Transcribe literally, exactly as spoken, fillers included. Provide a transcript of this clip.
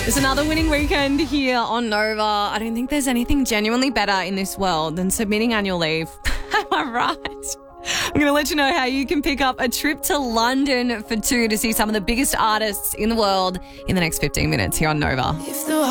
It's another winning weekend here on Nova. I don't think there's anything genuinely better in this world than submitting annual leave. Am I right? I'm going to let you know how you can pick up a trip to London for two to see some of the biggest artists in the world in the next fifteen minutes here on Nova. If the